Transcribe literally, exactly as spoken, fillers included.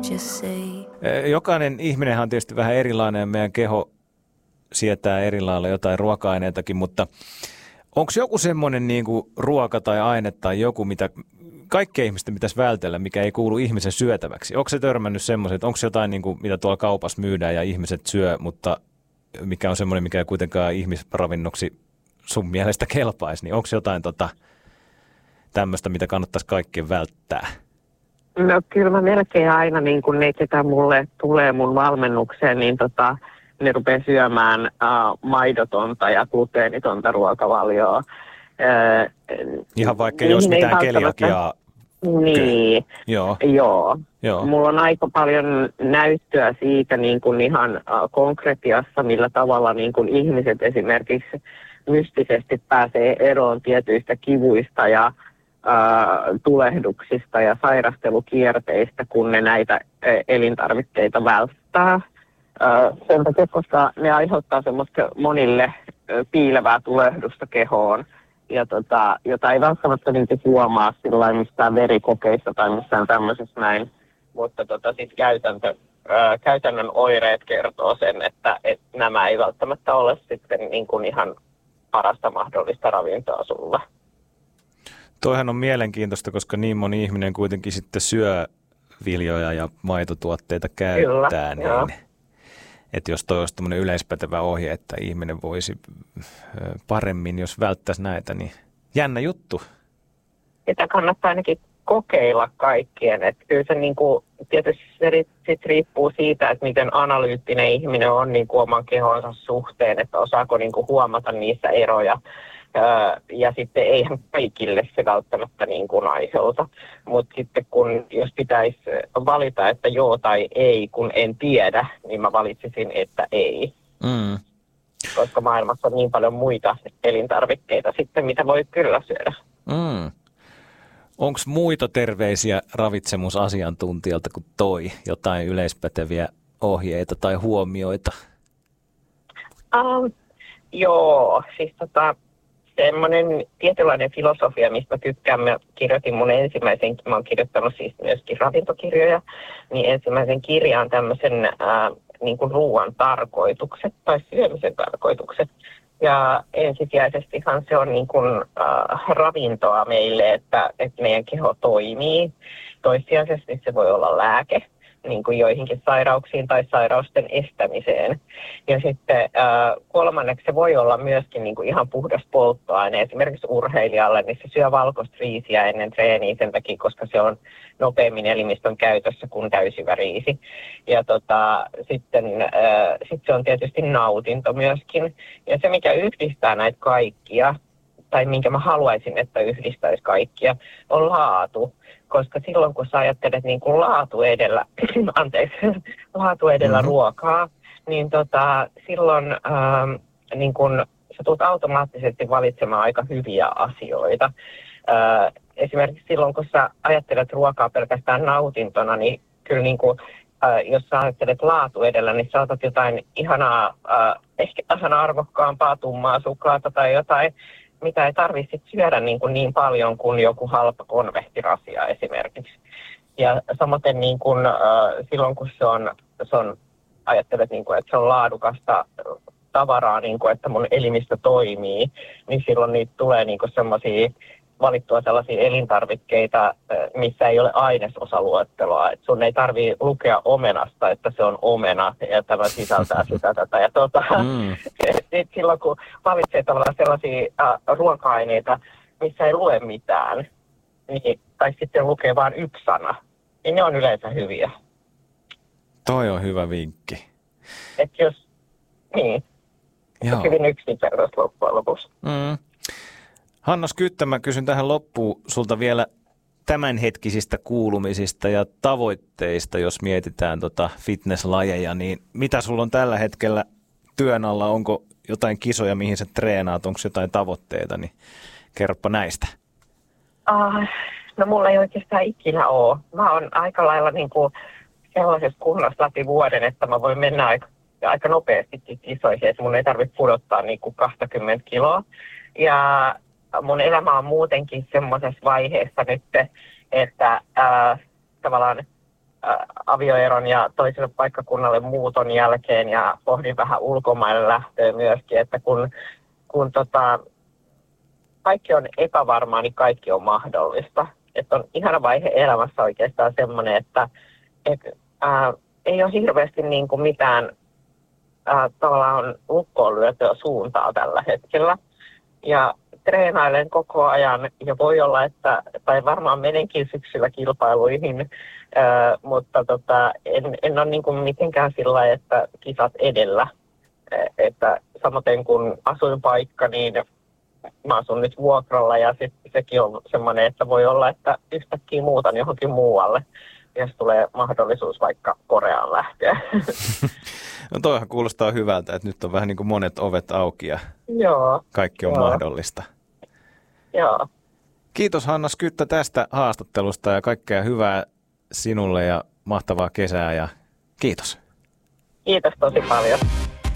just say. Jokainen ihminenhän on tietysti vähän erilainen ja meidän keho sietää eri lailla jotain ruoka-aineitakin, mutta onko joku semmoinen niin kuin ruoka tai aine tai joku, mitä kaikkien ihmisten pitäisi vältellä, mikä ei kuulu ihmisen syötäväksi? Onko se törmännyt semmoiset, että onko jotain, niin kuin, mitä tuolla kaupassa myydään ja ihmiset syö, mutta mikä on semmoinen, mikä ei kuitenkaan ihmisravinnoksi sun mielestä kelpaisi, niin onko jotain tota, tämmöistä, mitä kannattaisi kaikkien välttää? No kyllä mä melkein aina, niin kun ne, ketä mulle tulee mun valmennukseen, niin tota, ne rupeaa syömään uh, maidotonta ja gluteenitonta ruokavalioa. Uh, Ihan vaikka ei olisi mitään keliakiaa. Niin, Joo. Joo. Joo. Mulla on aika paljon näyttöä siitä niin kuin ihan uh, konkretiassa, millä tavalla niin kuin ihmiset esimerkiksi mystisesti pääsee eroon tietyistä kivuista ja uh, tulehduksista ja sairastelukierteistä, kun ne näitä uh, elintarvikkeita välttää. Uh, sen takia, koska ne aiheuttaa semmoista monille uh, piilevää tulehdusta kehoon. Ja tota, jota ei välttämättä niitä huomaa sillä mistään verikokeissa tai missään tämmöisessä näin. Mutta tota, sit käytäntö, ää, käytännön oireet kertoo sen, että et nämä ei välttämättä ole sitten niin kuin ihan parasta mahdollista ravintoa sulla. Toihan on mielenkiintoista, koska niin moni ihminen kuitenkin sitten syö viljoja ja maitotuotteita käyttää. Kyllä, niin, että jos toi olisi tämmöinen yleispätevä ohje, että ihminen voisi paremmin, jos välttäisi näitä, niin jännä juttu. Sitä kannattaa ainakin kokeilla kaikkien. Että kyllä se niin kuin, tietysti se sit riippuu siitä, että miten analyyttinen ihminen on niin kuin oman kehonsa suhteen, että osaako niin kuin huomata niissä eroja. Ja sitten eihän kaikille se välttämättä niin kuin aiheuta. Mutta sitten kun jos pitäisi valita, että joo tai ei, kun en tiedä, niin mä valitsisin, että ei. Mm. Koska maailmassa on niin paljon muita elintarvikkeita sitten, mitä voi kyllä syödä. Mm. Onko muita terveisiä ravitsemusasiantuntijalta kuin toi? Jotain yleispäteviä ohjeita tai huomioita? Um, joo, siis tota... semmoinen tietynlainen filosofia, mistä tykkään. Mä kirjoitin mun ensimmäisen, mä oon kirjoittanut siis myöskin ravintokirjoja, niin ensimmäisen kirjaan tämmöisen ää, niin kuin ruoan tarkoitukset tai syömisen tarkoitukset. Ja ensisijaisestihan se on niin kuin ää, ravintoa meille, että, että meidän keho toimii. Toissijaisesti se voi olla lääke, niin kuin joihinkin sairauksiin tai sairausten estämiseen. Ja sitten äh, kolmanneksi se voi olla myöskin niin kuin ihan puhdas polttoaine. Esimerkiksi urheilijalle, niin se syö valkoista riisiä ennen treeniä sen takia, koska se on nopeammin elimistön käytössä kuin täysivä riisi. Ja tota, sitten äh, sit se on tietysti nautinto myöskin. Ja se, mikä yhdistää näitä kaikkia, tai minkä mä haluaisin, että yhdistäisi kaikkia, on laatu. Koska silloin, kun sä ajattelet niin kuin laatu edellä, anteeksi, laatu edellä mm-hmm. ruokaa, niin tota, silloin ähm, niin kun sä tulet automaattisesti valitsemaan aika hyviä asioita. Äh, esimerkiksi silloin, kun sä ajattelet ruokaa pelkästään nautintona, niin kyllä niin kuin, äh, jos sä ajattelet laatu edellä, niin sä otat jotain ihanaa, äh, ehkä vähän arvokkaampaa tummaa suklaata tai jotain, mitä ei tarvitse syödä niin, kuin niin paljon kuin joku halpa konvehtirasia esimerkiksi. Ja samaten niin kuin, äh, silloin, kun se on, se on ajattelet, niin kuin, että se on laadukasta tavaraa, niin kuin, että mun elimistö toimii, niin silloin niitä tulee niin kuin sellaisia valittua sellaisia elintarvikkeita, missä ei ole ainesosaluetteloa. Et sun ei tarvitse lukea omenasta, että se on omena ja tämä sisältää sitä tätä. Ja tuota, mm. sit silloin kun valitsee tavallaan sellaisia äh, ruoka-aineita, missä ei lue mitään, niin, tai sitten lukee vain yksi sana, niin ne on yleensä hyviä. Toi on hyvä vinkki. Että jos, niin, Joo. hyvin yksinkertaisesti loppujen lopuksi. Mm. Hanna Skyttä, mä kysyn tähän loppuun sulta vielä tämänhetkisistä kuulumisista ja tavoitteista, jos mietitään tota fitnesslajeja, niin mitä sulla on tällä hetkellä työn alla? Onko jotain kisoja, mihin sä treenaat? Onko jotain tavoitteita? Niin kerropa näistä. Uh, no mulla ei oikeastaan ikinä ole. Mä oon aika lailla niin kuin sellaisessa kunnossa läpi vuoden, että mä voin mennä aika, aika nopeasti kisoihin, että mun ei tarvitse pudottaa niin kuin kaksikymmentä kiloa. Ja mun elämä on muutenkin semmoisessa vaiheessa nyt, että ää, tavallaan avioeron ja toiselle paikkakunnalle muuton jälkeen ja pohdin vähän ulkomaille lähtöä myöskin, että kun, kun tota, kaikki on epävarmaa, niin kaikki on mahdollista. Että on ihana vaihe elämässä oikeastaan semmoinen, että et, ää, ei ole hirveästi niin kuin mitään ää, tavallaan lukkoon lyötyä suuntaa tällä hetkellä. Ja treenailen koko ajan ja voi olla, että, tai varmaan menenkin syksyllä kilpailuihin, ää, mutta tota, en, en ole niin kuin mitenkään sillä, että kisat edellä. Että samoin kun asuinpaikka, niin mä asun nyt vuokralla ja sit sekin on semmoinen, että voi olla, että yhtäkkiä muutan johonkin muualle, jos tulee mahdollisuus vaikka Koreaan lähteä. No toihan kuulostaa hyvältä, että nyt on vähän niin kuin monet ovet auki ja Joo, kaikki on joo. mahdollista. Joo. Kiitos Hanna Skyttä tästä haastattelusta ja kaikkea hyvää sinulle ja mahtavaa kesää ja kiitos. Kiitos tosi paljon.